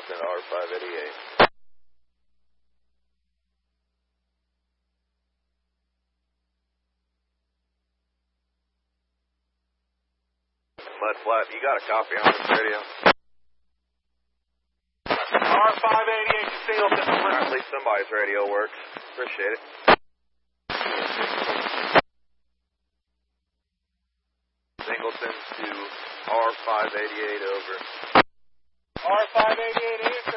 Singleton R588. Mud Flat, you got a copy on this radio? R588 to Singleton. At least somebody's radio works. Appreciate it. Singleton to R588 over. R588 is